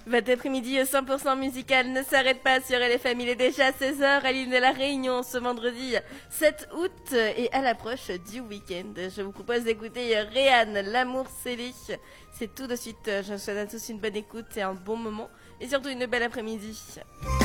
Votre après-midi 100% musical ne s'arrête pas sur LFM. Il est déjà 16h à l'île de la Réunion ce vendredi 7 août et à l'approche du week-end. Je vous propose d'écouter Réanne, L'amour scellé. C'est tout de suite. Je vous souhaite à tous une bonne écoute et un bon moment et surtout une belle après-midi.